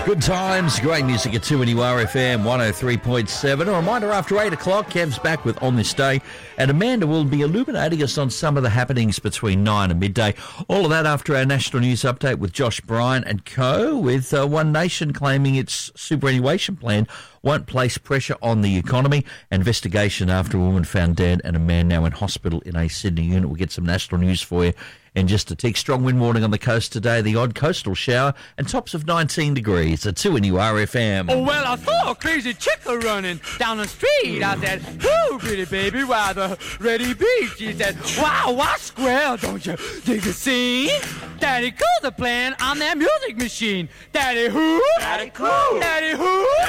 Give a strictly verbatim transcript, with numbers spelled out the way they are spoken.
Good times, great music at two N U R F M one oh three point seven. A reminder, after eight o'clock, Kev's back with On This Day, and Amanda will be illuminating us on some of the happenings between nine and midday. All of that after our national news update with Josh Bryan and co, with uh, One Nation claiming its superannuation plan won't place pressure on the economy. Investigation after a woman found dead and a man now in hospital in a Sydney unit. We'll get some national news for you in just a tick. Strong wind warning on the coast today, the odd coastal shower, and tops of nineteen degrees at two N U R F M. Oh, well, I saw a crazy chick running down the street. I said, "Whoo, pretty baby, why the ready beat?" She said, "Wow, what square, don't you dig the scene? Daddy cool the plan on that music machine. Daddy who? Daddy cool. Daddy who?